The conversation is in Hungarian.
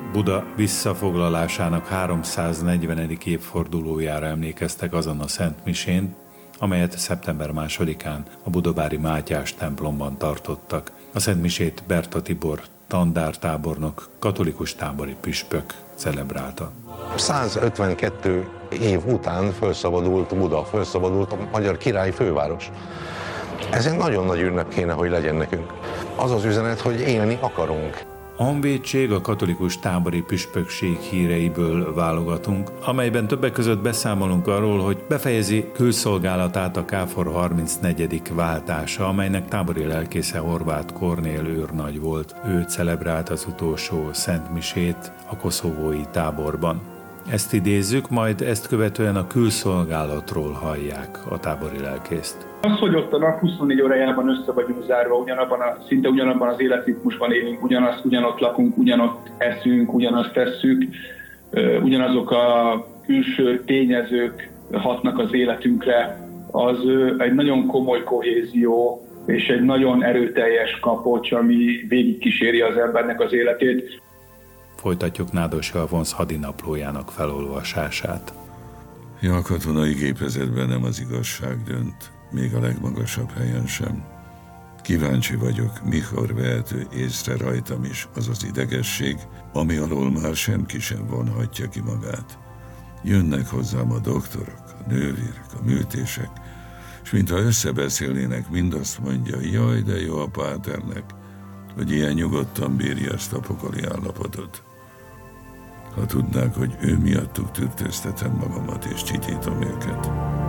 Buda visszafoglalásának 340. évfordulójára emlékeztek azon a szentmisén, amelyet szeptember 2-án a budabári Mátyás templomban tartottak. A szentmisét Berta Tibor tandártábornok, katolikus tábori püspök celebrálta. 152 év után felszabadult Buda, felszabadult a magyar királyi főváros. Ez egy nagyon nagy ünnep kéne, hogy legyen nekünk. Az az üzenet, hogy élni akarunk. A honvédség, a katolikus tábori püspökség híreiből válogatunk, amelyben többek között beszámolunk arról, hogy befejezi külszolgálatát a KFOR 34. váltása, amelynek tábori lelkésze Horváth Kornél őrnagy volt. Ő celebrált az utolsó szentmisét a koszovói táborban. Ezt idézzük, majd ezt követően a külszolgálatról hallják a tábori lelkészt. Az, hogy ott a nap 24 órájában össze vagyunk zárva, szinte ugyanabban az életritmusban élünk, ugyanott lakunk, ugyanott eszünk, ugyanazt tesszük, ugyanazok a külső tényezők hatnak az életünkre, az egy nagyon komoly kohézió és egy nagyon erőteljes kapocs, ami végigkíséri az embernek az életét. Folytatjuk Nádas Alfonz hadinaplójának felolvasását. Ja, a katonai gépezetben nem az igazság dönt, még a legmagasabb helyen sem. Kíváncsi vagyok, mikor vehető észre rajtam is az az idegesség, ami alól már senki sem vonhatja ki magát. Jönnek hozzám a doktorok, a nővérek, a műtések, és mintha összebeszélnének, mind azt mondja, jaj, de jó a páternek, hogy ilyen nyugodtan bírja ezt a pokoli állapotot. Ha tudnák, hogy ő miattuk tűrtöztetem magamat és csitítom őket.